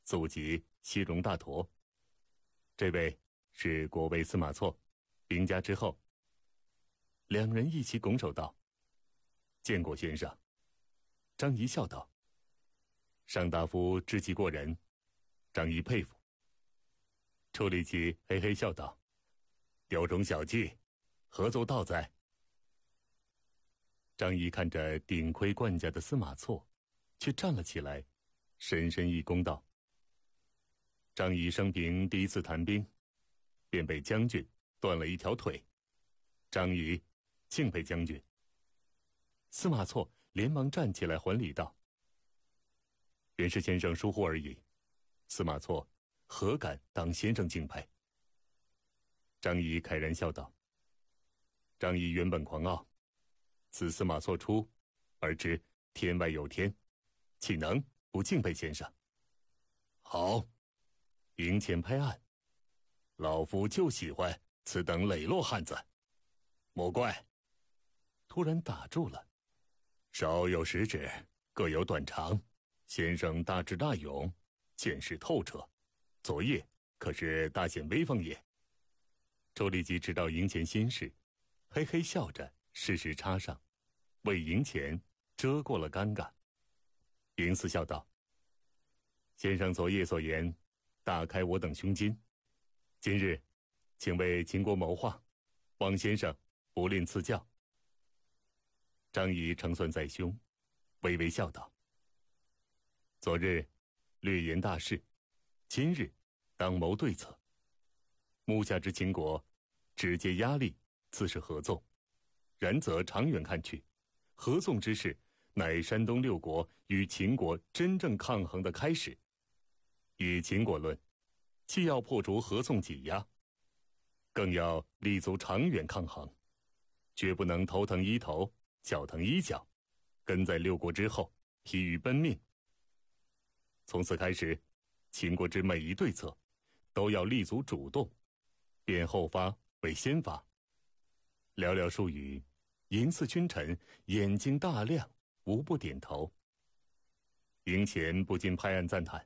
祖籍西戎大陀。这位是国尉司马错，兵家之后。两人一起拱手道：见过先生。张仪笑道：上大夫志气过人，张仪佩服。处理起嘿嘿笑道：雕虫小技，何足道哉？张仪看着顶盔冠甲的司马错，却站了起来，深深一躬道：张仪生平第一次谈兵，便被将军断了一条腿，张仪敬佩将军。司马错连忙站起来还礼道：便是先生疏忽而已，司马错何敢当先生敬佩？张仪慨然笑道：张仪原本狂傲，自司马错出，而知天外有天，岂能不敬佩先生？好，营前拍案，老夫就喜欢此等磊落汉子。莫怪。突然打住了，少有实指，各有短长，先生大智大勇，见识透彻，昨夜可是大显威风也。周立即知道营前心事，嘿嘿笑着适时插上，为营前遮过了尴尬。营四笑道：先生昨夜所言，大开我等胸襟，今日请为秦国谋划，望先生不吝赐教。张仪承算在胸，微微笑道：昨日略言大事，今日当谋对策。目下之秦国，直接压力自是合纵，然则长远看去，合纵之事乃山东六国与秦国真正抗衡的开始。以秦国论，既要破除合纵挤压，更要立足长远抗衡，绝不能头疼医头，脚疼医脚，跟在六国之后，疲于奔命。从此开始，秦国之每一对策，都要立足主动，变后发为先发。寥寥数语，营四君臣眼睛大亮，无不点头。营前不禁拍案赞叹：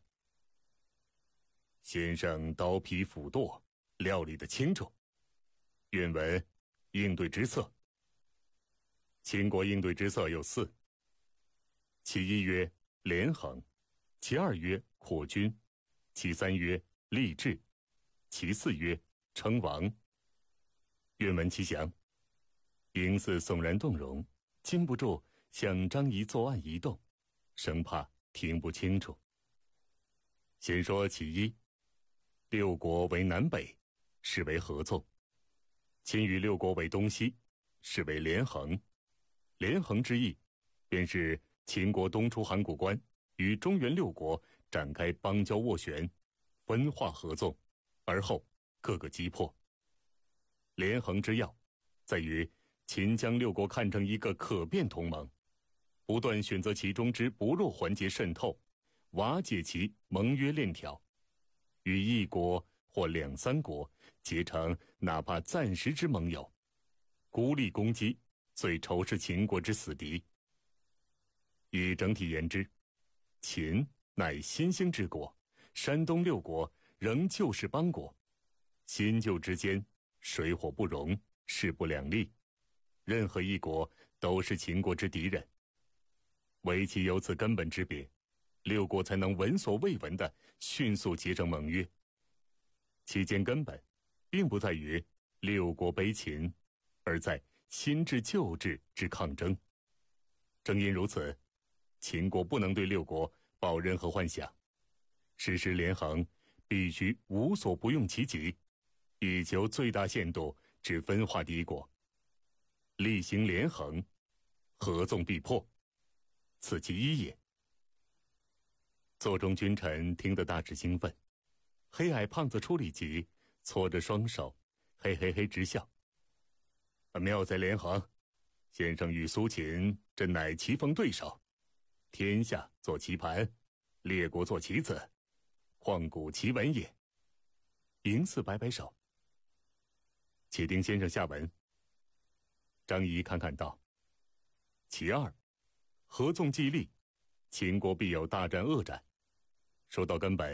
先生刀劈斧剁，料理得清楚。愿闻应对之策。秦国应对之策有4：其一曰连横，其二曰扩军，其三曰立志，其四曰称王。愿闻其详。营四悚然动容，禁不住向张仪作案一动，生怕听不清楚。先说其一，六国为南北，是为合纵；秦与六国为东西，是为连横。连横之意，便是秦国东出函谷关，与中原六国展开邦交斡旋，分化合纵，而后各个击破。连横之要，在于秦将六国看成一个可变同盟，不断选择其中之不弱环节渗透，瓦解其盟约链条，与一国或2、3国结成哪怕暂时之盟友，孤立攻击最仇视秦国之死敌。以整体言之，秦乃新兴之国，山东六国仍旧是邦国，新旧之间水火不容，势不两立，任何一国都是秦国之敌人。唯其有此根本之别，六国才能闻所未闻地迅速结成盟约。其间根本并不在于六国背秦，而在新制旧制之抗争。正因如此，秦国不能对六国抱任何幻想，实施连横必须无所不用其极，以求最大限度之分化敌国。厉行连横，合纵必破，此其一也。座中君臣听得大致兴奋，黑矮胖子出里急，搓着双手，嘿嘿嘿直笑。妙哉连横，先生与苏秦真乃棋逢对手，天下做棋盘，列国做棋子，旷古奇闻也。营四摆摆手，且听先生下文。张仪看看道：其二，合纵既立，秦国必有大战恶战。说到根本，